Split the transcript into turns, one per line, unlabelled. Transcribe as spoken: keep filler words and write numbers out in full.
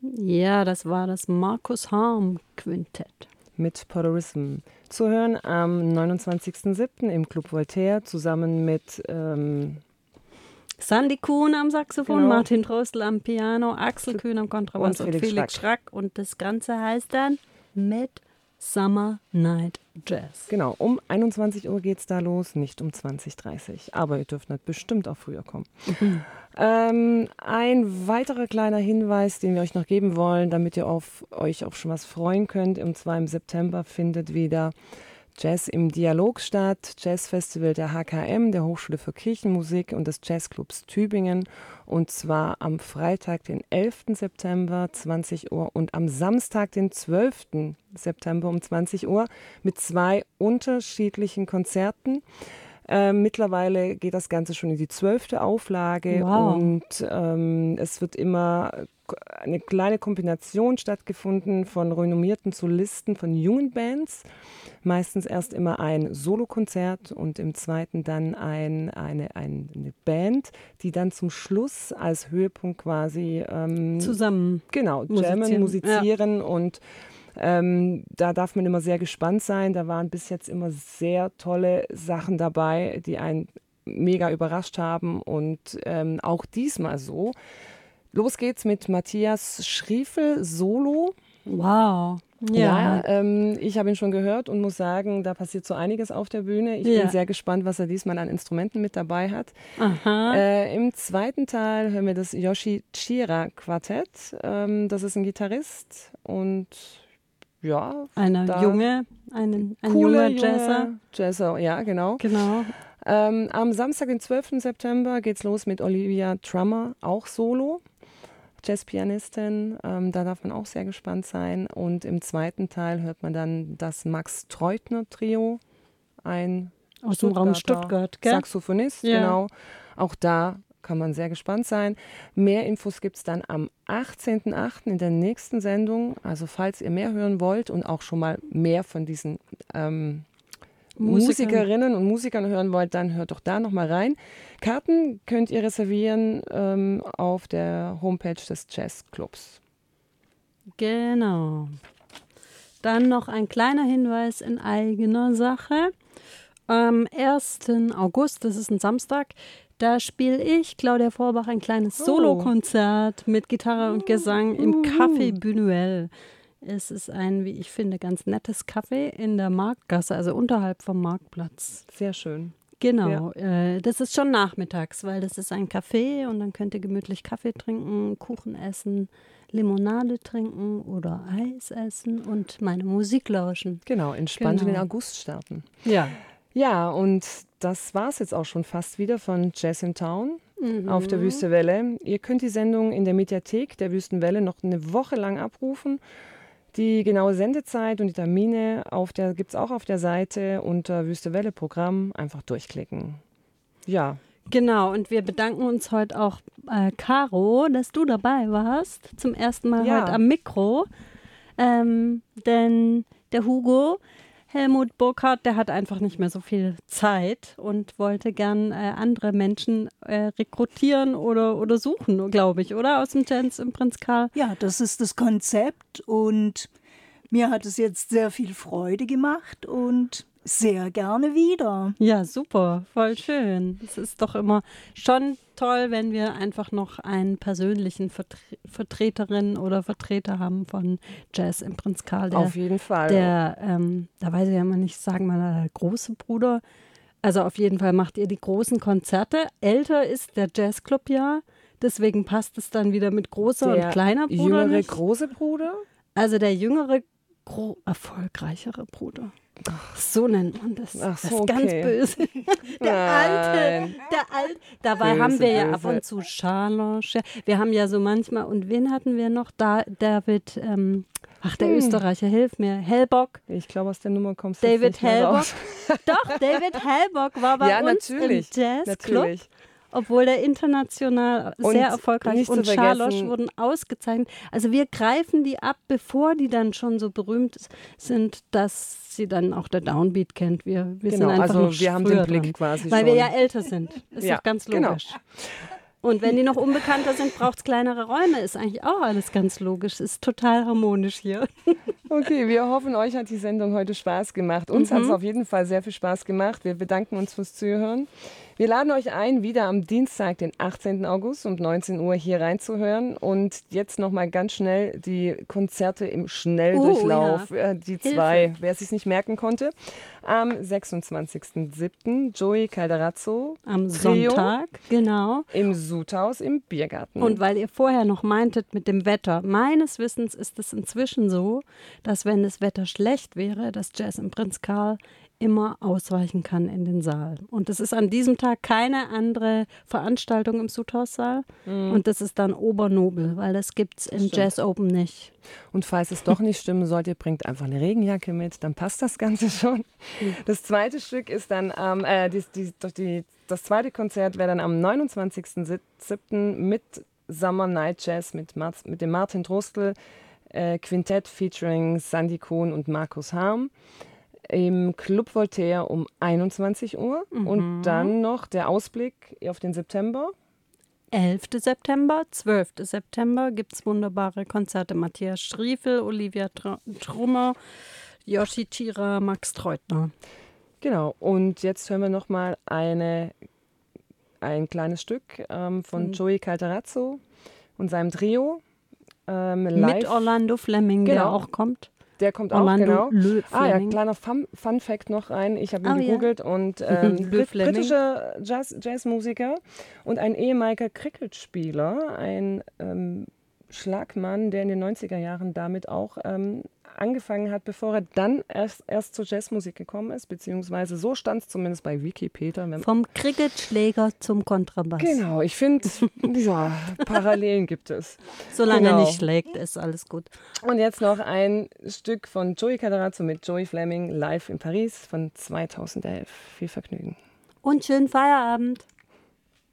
Ja, das war das Markus Harm Quintett.
Mit Podorism. Zu hören am neunundzwanzigsten siebten im Club Voltaire zusammen mit ähm,
Sandy Kuhn am Saxophon,
genau.
Martin Trostel am Piano, Axel Kühn am Kontrabass
und
und
Felix,
Felix
Schrack.
Schrack. Und das Ganze heißt dann Midsummer Night Jazz.
Genau, um einundzwanzig Uhr geht es da los, nicht um zwanzig Uhr dreißig. Aber ihr dürft nicht bestimmt auch früher kommen. Mhm. Ähm, ein weiterer kleiner Hinweis, den wir euch noch geben wollen, damit ihr auf euch auf schon was freuen könnt. Und zwar im September findet wieder Jazz im Dialog statt, Jazzfestival der H K M, der Hochschule für Kirchenmusik und des Jazzclubs Tübingen. Und zwar am Freitag, den elften September, zwanzig Uhr und am Samstag, den zwölften September um zwanzig Uhr mit zwei unterschiedlichen Konzerten. Äh, mittlerweile geht das Ganze schon in die zwölfte Auflage
wow.
und ähm, es wird immer eine kleine Kombination stattgefunden von renommierten Solisten von jungen Bands. Meistens erst immer ein Solokonzert und im zweiten dann ein, eine, eine Band, die dann zum Schluss als Höhepunkt quasi ähm,
zusammen
genau, jammen, musizieren, musizieren ja. und Ähm, da darf man immer sehr gespannt sein. Da waren bis jetzt immer sehr tolle Sachen dabei, die einen mega überrascht haben. Und ähm, auch diesmal so. Los geht's mit Matthias Schriefel Solo.
Wow.
Ja, ja ähm, ich habe ihn schon gehört und muss sagen, da passiert so einiges auf der Bühne. Ich ja. bin sehr gespannt, was er diesmal an Instrumenten mit dabei hat. Äh, Im zweiten Teil hören wir das Yoshi Chira Quartett. Ähm, das ist ein Gitarrist und ja,
eine junge, einen, ein
coole,
junger Jazzer.
Junge Jazzer, ja, genau.
genau.
Ähm, am Samstag, den zwölften September, geht's los mit Olivia Trummer, auch Solo, Jazzpianistin. Ähm, da darf man auch sehr gespannt sein. Und im zweiten Teil hört man dann das Max Treutner Trio, ein
aus dem Raum Stuttgart, gell?
Saxophonist, ja. genau. Auch da kann man sehr gespannt sein. Mehr Infos gibt es dann am achtzehnten achten in der nächsten Sendung. Also falls ihr mehr hören wollt und auch schon mal mehr von diesen ähm, Musikerinnen und Musikern hören wollt, dann hört doch da noch mal rein. Karten könnt ihr reservieren ähm, auf der Homepage des Jazzclubs.
Genau. Dann noch ein kleiner Hinweis in eigener Sache. Am ersten August, das ist ein Samstag, da spiele ich, Claudia Vorbach, ein kleines oh. Solokonzert mit Gitarre und Gesang im Café Buñuel. Es ist ein, wie ich finde, ganz nettes Café in der Marktgasse, also unterhalb vom Marktplatz.
Sehr schön.
Genau, ja. äh, das ist schon nachmittags, weil das ist ein Café und dann könnt ihr gemütlich Kaffee trinken, Kuchen essen, Limonade trinken oder Eis essen und meine Musik lauschen.
Genau, entspannt
genau.
in den August starten.
Ja.
Ja, und das war es jetzt auch schon fast wieder von Jazz in Town mhm. auf der Wüstewelle. Ihr könnt die Sendung in der Mediathek der Wüstenwelle noch eine Woche lang abrufen. Die genaue Sendezeit und die Termine gibt es auch auf der Seite unter Wüstewelle Programm. Einfach durchklicken. Ja.
Genau, und wir bedanken uns heute auch, äh, Caro, dass du dabei warst. Zum ersten Mal
ja.
heute am Mikro. Ähm, denn der Hugo Helmut Burkhardt, der hat einfach nicht mehr so viel Zeit und wollte gern äh, andere Menschen äh, rekrutieren oder, oder suchen, glaube ich, oder? Aus dem Jazz im Prinz Karl.
Ja, das ist das Konzept und mir hat es jetzt sehr viel Freude gemacht und sehr gerne wieder.
Ja, super, voll schön. Es ist doch immer schon toll, wenn wir einfach noch einen persönlichen Vertre- Vertreterin oder Vertreter haben von Jazz im Prinz Karl. Der,
auf jeden Fall.
Der, ähm, da weiß ich ja immer nicht, sagen wir mal, der große Bruder. Also auf jeden Fall macht ihr die großen Konzerte. Älter ist der Jazzclub ja, deswegen passt es dann wieder mit großer
der
und kleiner Bruder.
Der jüngere
nicht.
große Bruder?
Also der jüngere, gro- erfolgreichere Bruder. So nennt man das.
Ach so,
das ist
okay.
ganz böse. Der Alte, der Alte. Dabei
böse,
haben wir ja
böse.
ab und zu Charlotte. Wir haben ja so manchmal, und wen hatten wir noch? Da, David, ähm, ach, der hm. Österreicher, hilf mir. Hellbock.
Ich glaube, aus der Nummer kommst du
David
jetzt nicht mehr
Hellbock.
raus.
Doch, David Hellbock war bei
ja,
uns
natürlich.
im Jazzclub.
Natürlich.
Obwohl der international
und
sehr erfolgreich
ist.
Und Charlotte wurden ausgezeichnet. Also wir greifen die ab, bevor die dann schon so berühmt sind, dass sie dann auch der Downbeat kennt. Wir, wir
genau,
sind einfach
also
noch
wir haben den
früher
Blick
dran,
quasi
weil
schon.
wir ja älter sind. Ist
ja,
doch ganz logisch.
Genau.
Und wenn die noch unbekannter sind, braucht es kleinere Räume. Ist eigentlich auch alles ganz logisch. Ist total harmonisch hier.
Okay, wir hoffen, euch hat die Sendung heute Spaß gemacht. Uns
Mhm.
hat es auf jeden Fall sehr viel Spaß gemacht. Wir bedanken uns fürs Zuhören. Wir laden euch ein, wieder am Dienstag, den achtzehnten August um neunzehn Uhr hier reinzuhören. Und jetzt nochmal ganz schnell die Konzerte im Schnelldurchlauf.
Oh,
äh, die zwei, wer es sich nicht merken konnte. Am sechsundzwanzigsten siebten Joey Calderazzo.
Am
Trio
Sonntag, genau.
Im Sudhaus im Biergarten.
Und weil ihr vorher noch meintet mit dem Wetter, meines Wissens ist es inzwischen so, dass wenn das Wetter schlecht wäre, dass Jazz im Prinz Karl immer ausweichen kann in den Saal. Und es ist an diesem Tag keine andere Veranstaltung im Sudhaussaal. Mhm. Und das ist dann Obernobel, weil das gibt es im Stimmt. Jazz Open nicht.
Und falls es doch nicht stimmen sollte, bringt einfach eine Regenjacke mit, dann passt das Ganze schon. Mhm. Das zweite Stück ist dann, ähm, äh, die, die, die, das zweite Konzert wäre dann am neunundzwanzigsten siebten mit Summer Night Jazz mit, Marz, mit dem Martin Drostel äh, Quintett featuring Sandy Kohn und Markus Harm. Im Club Voltaire um einundzwanzig Uhr. Mhm. Und dann noch der Ausblick auf den September.
elften September, zwölften September gibt es wunderbare Konzerte. Matthias Striefel, Olivia Tr- Trummer, Yoshi Tira, Max Treutner.
Genau, und jetzt hören wir noch mal eine, ein kleines Stück ähm, von mhm. Joey Calderazzo und seinem Trio. Ähm, live.
Mit Orlando Fleming, genau. der auch kommt.
Der kommt
Orlando
auch, genau. Ah ja, kleiner Fun, Fun Fact noch rein. Ich habe ihn oh, gegoogelt yeah. und ähm, brit- britischer Jazz, Jazzmusiker und ein ehemaliger Cricketspieler, ein ähm, Schlagmann, der in den neunziger Jahren damit auch ähm, angefangen hat, bevor er dann erst, erst zur Jazzmusik gekommen ist, beziehungsweise so stand es zumindest bei Wikipedia.
Vom Cricketschläger zum Kontrabass.
Genau, ich finde, ja, Parallelen gibt es.
Solange
genau.
er nicht schlägt, ist alles gut.
Und jetzt noch ein Stück von Joey Calderazzo mit Joey Fleming live in Paris von zweitausendelf. Viel Vergnügen.
Und schönen Feierabend.